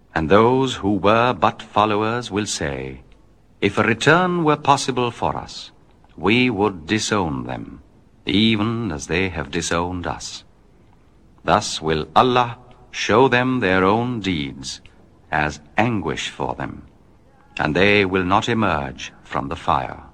And those who were but followers will say, if a return were possible for us, we would disown them, even as they have disowned us. Thus will Allah show them their own deeds as anguish for them, and they will not emerge from the fire.